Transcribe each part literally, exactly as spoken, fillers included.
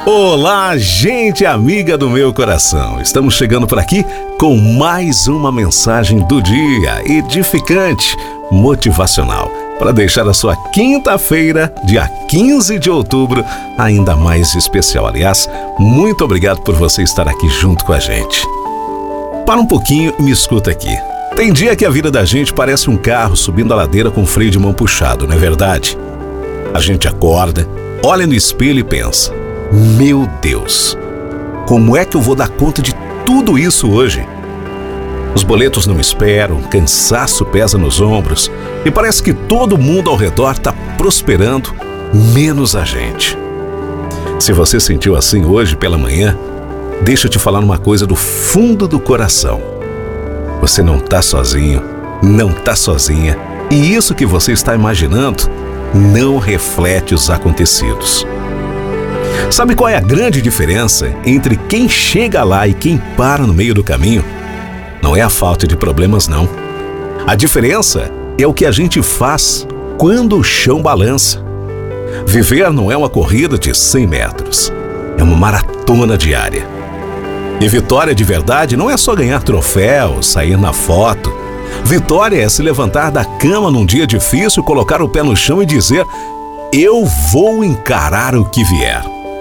Olá, gente amiga do meu coração. Estamos chegando por aqui com mais uma mensagem do dia, edificante, motivacional, para deixar a sua quinta-feira, dia quinze de outubro, ainda mais especial. Aliás, muito obrigado por você estar aqui junto com a gente. Para um pouquinho e me escuta aqui. Tem dia que a vida da gente parece um carro subindo a ladeira com freio de mão puxado, não é verdade? A gente acorda, olha no espelho e pensa: meu Deus, como é que eu vou dar conta de tudo isso hoje? Os boletos não esperam, cansaço pesa nos ombros e parece que todo mundo ao redor está prosperando, menos a gente. Se você sentiu assim hoje pela manhã, deixa eu te falar uma coisa do fundo do coração. Você não está sozinho, não está sozinha, e isso que você está imaginando não reflete os acontecidos. Sabe qual é a grande diferença entre quem chega lá e quem para no meio do caminho? Não é a falta de problemas, não. A diferença é o que a gente faz quando o chão balança. Viver não é uma corrida de cem metros, é uma maratona diária. E vitória de verdade não é só ganhar troféu, sair na foto. Vitória é se levantar da cama num dia difícil, colocar o pé no chão e dizer: eu vou encarar o que vier.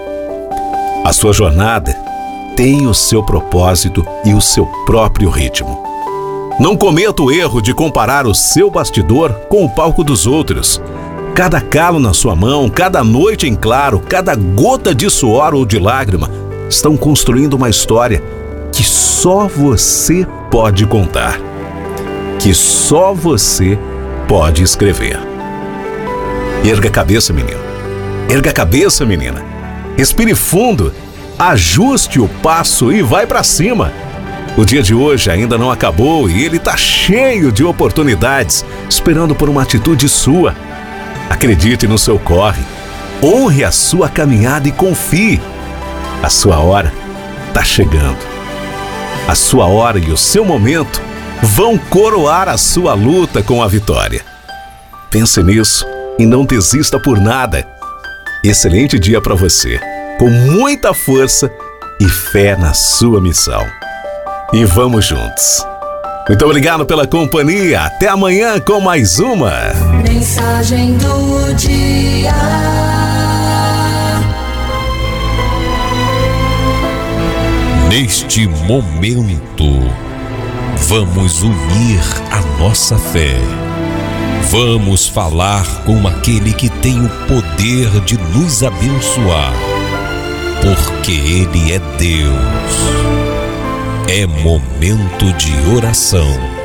A sua jornada tem o seu propósito e o seu próprio ritmo. Não cometa o erro de comparar o seu bastidor com o palco dos outros. Cada calo na sua mão, cada noite em claro, cada gota de suor ou de lágrima estão construindo uma história que só você pode contar, que só você pode escrever. Erga a cabeça, menino. Erga a cabeça, menina. Respire fundo, ajuste o passo e vai para cima. O dia de hoje ainda não acabou e ele tá cheio de oportunidades, esperando por uma atitude sua. Acredite no seu corre, honre a sua caminhada e confie. A sua hora tá chegando. A sua hora e o seu momento vão coroar a sua luta com a vitória. Pense nisso e não desista por nada. Excelente dia para você, com muita força e fé na sua missão. E vamos juntos. Muito obrigado pela companhia. Até amanhã com mais uma Mensagem do dia. Neste momento, vamos unir a nossa fé. Vamos falar com aquele que tem o poder de nos abençoar, porque Ele é Deus. É momento de oração.